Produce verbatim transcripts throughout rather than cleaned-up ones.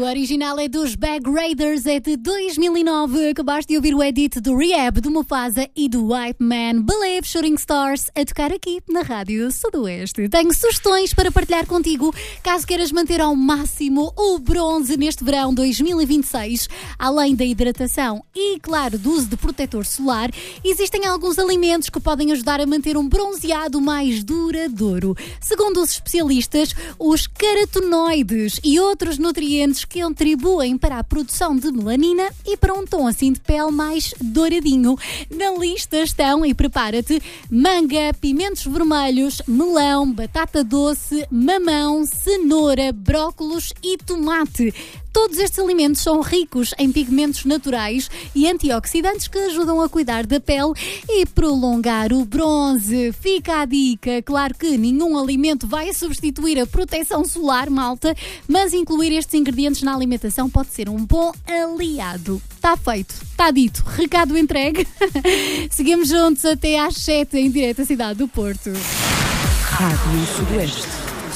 original é dos Bag Raiders, é de dois mil e nove. Acabaste de ouvir o edit do Rehab, do Mufasa e do Hype Man. Believe Shooting Stars a tocar aqui na Rádio Sudoeste. Tenho sugestões para partilhar contigo, caso queiras manter ao máximo o bronze neste verão dois mil e vinte e seis. Além da hidratação e, claro, do uso de protetor solar, existem alguns alimentos que podem ajudar a manter um bronzeado mais duradouro. Segundo os especialistas, os carotenoides e outros nutrientes que contribuem para a produção de melanina e para um tom assim de pele mais douradinho. Na lista estão, e prepara-te, manga, pimentos vermelhos, melão, batata doce, mamão, cenoura, brócolos e tomate. Todos estes alimentos são ricos em pigmentos naturais e antioxidantes que ajudam a cuidar da pele e prolongar o bronze. Fica a dica. Claro que nenhum alimento vai substituir a proteção solar, malta, mas incluir estes ingredientes na alimentação pode ser um bom aliado. Está feito, está dito. Recado entregue. Seguimos juntos até às sete em direto à cidade do Porto. Rádio Sudoeste.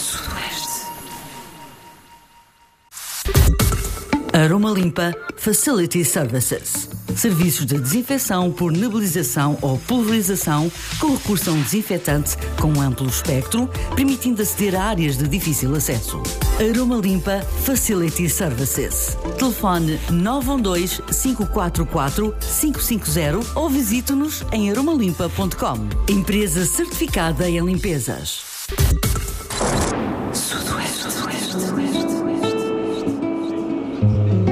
Aroma Limpa Facility Services. Serviços de desinfecção por nebulização ou pulverização com recurso a um desinfetante com amplo espectro, permitindo aceder a áreas de difícil acesso. Aroma Limpa Facility Services. Telefone nove um dois, cinco quatro quatro, cinco cinco zero ou visite-nos em aromalimpa ponto com. Empresa certificada em limpezas.